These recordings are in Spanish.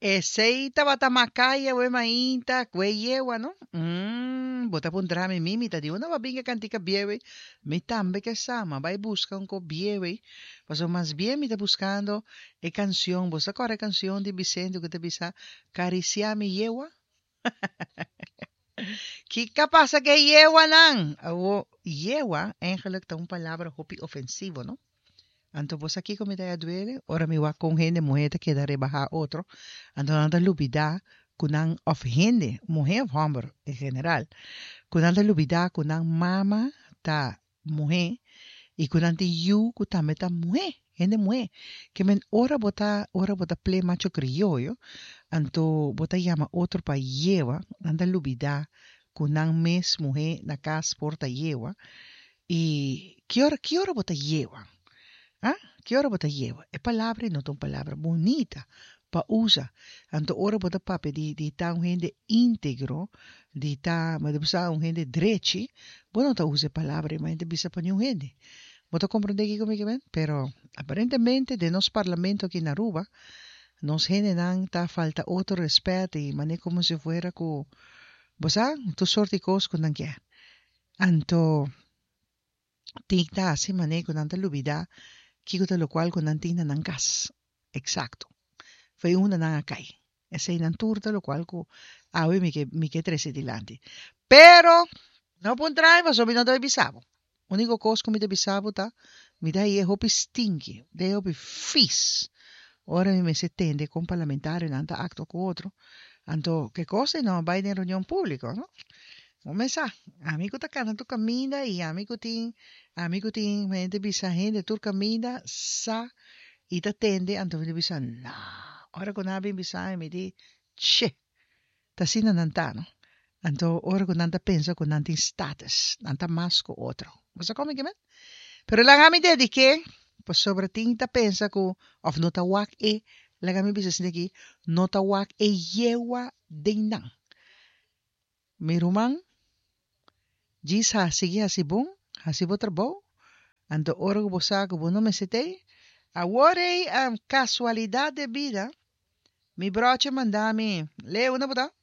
Ese tabata makaya we mainta kwe yewa no. Bota puntra mi mimita di una babinga cantica biewe. Mi tambe que sama, vai busca un co biewe. Paso más bien mi está buscando canción, vos corre canción de Vicente que te bisa caricia mi yewa. Kika pasa que yewa nang. Awo yewa eigenlijk ta un palabra hopi ofensivo, no? Anto vos aquí como te duele, ora mi wa con gente mujer que da rebaja otro, anto anda lubida kunang ofende, mujer of hombre en general, kunanda lubida kunang mama ta mujer y kunanti yu kutame ta mujer, gente mujer, que men ora bota play macho criollo, anto bota llama otro pa lleva, anda lubida kunang mes mujer na cas porta lleva, y que hora bota lleva? ¿Ah? ¿Qué hora bota lleva? Es palabra y no es palabra bonita pa usa. Anto ora bota papi di ta un gente íntegro, di ta, ma de bisa un gente drechi, bueno ta use palabra, ma gente bisa pa un gente. Bota comprende que como que ven? Pero aparentemente de nos parlamento aquí en Aruba, nos generan ta falta otro respeto y mané como si fuera ko, bosa, tu sorti cos con que. Anto, tigta así mané con anta lubida, kiko lo cual con antina ng gas. Exacto. Fue una nang akay. Ese inanturta lo cual ko awe mi que 13 dilanti. Pero, no puntrae, mas o no te bisabo. Único cosa que me te bisabo ta, mi da ye hopi stinky, de hopi fis. Ora mi me se tende con parlamentario nanta acto con otro. Anto, ¿qué cosa? No, va en reunión pública, ¿no? Começa, amigo tá cana tu caminha e amigo tem, mente bisa gente tu caminha sa e tá tende anto me bisa na. Ora con abi bisa me di che, tá sina nantano. Anto ora con nanta pensa con nanti status, nanta masco otro. Você come que men? Pero lang ami dedique, pues sobre tinta pensa ko of nota wak lang ami bisa sinagi nota wak yewa ding nang. Mirumang Jis hasigi hasibong, hasibo trabaho, ando oro bosa ko no me sete. Awore casualidad de vida, mi broche mandami, leo na buta?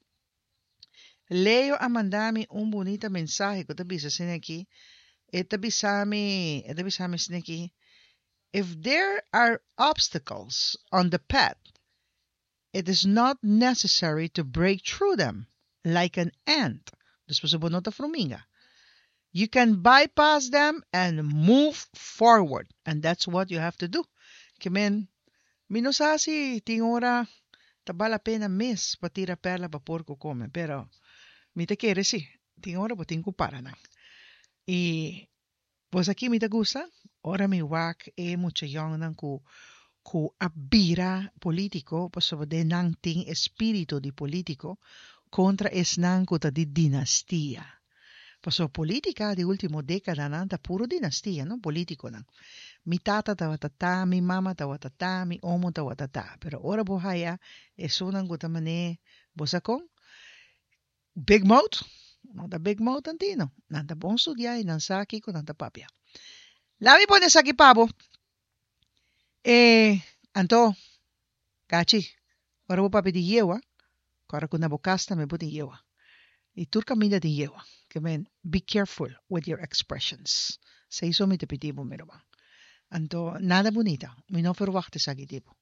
Leo a mandami un bonito mensaje que te bisa sineki. Ita bisami sineki. If there are obstacles on the path, it is not necessary to break through them like an ant. Después po nota fruminga. You can bypass them and move forward. And that's what you have to do. Kimen, minusasi tingora tabala pena mes patira perla pa porco come. Pero, mi te quiere sí. Tingora po tingo para na. Y, pues aquí mi te gusta. Ora mi wak mucho yang nang ku abira politico. Pues de nang ting espíritu di politico contra es nang kuta di dinastía. Paso política de último década nanta puro dinastía, ¿no? Político, ¿no? Mi tata tawatata, mi mama tawatata, mi omo tawatata. Pero ahora bohaya es una gutamane bosakong big mouth, no da big mouth antino, nanta bon studia y nansaki ko nanta papia. Lami po saki pabo. Anto, kachi, ahora bo papi di yewa, kara kuna bokasta me buti yewa. Y turka mida di yewa. Men, be careful with your expressions. Se hizo mi te pitibo, mero ba. Anto, nada bonita. Mi no verwachte sa gitibo.